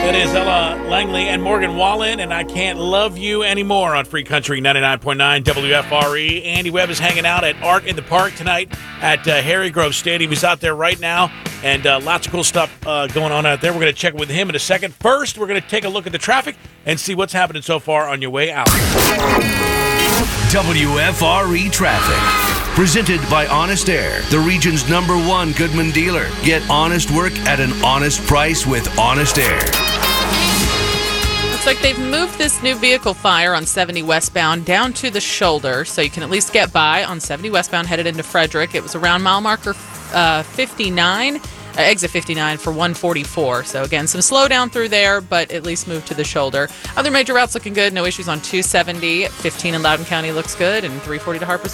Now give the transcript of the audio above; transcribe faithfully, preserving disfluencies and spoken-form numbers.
That is Ella Langley and Morgan Wallen, and I Can't Love You Anymore on Free Country ninety-nine point nine W F R E. Andy Webb is hanging out at Art in the Park tonight at uh, Harry Grove Stadium. He's out there right now, and uh, lots of cool stuff uh, going on out there. We're going to check with him in a second. First, we're going to take a look at the traffic and see what's happening so far on your way out. W F R E Traffic. Presented by Honest Air, the region's number one Goodman dealer. Get honest work at an honest price with Honest Air. Looks like they've moved this new vehicle fire on seventy westbound down to the shoulder, so you can at least get by on seventy westbound headed into Frederick. It was around mile marker uh, fifty-nine, uh, exit fifty-nine for one forty-four. So again, some slowdown through there, but at least moved to the shoulder. Other major routes looking good. No issues on two seventy. fifteen in Loudoun County looks good, and three forty to Harpers